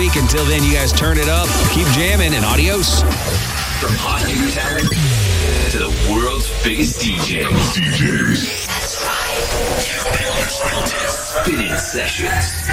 week. Until then, you guys turn it up, keep jamming, and adios. From hot new talent to the world's biggest DJs. That's right. Spinning Sessions.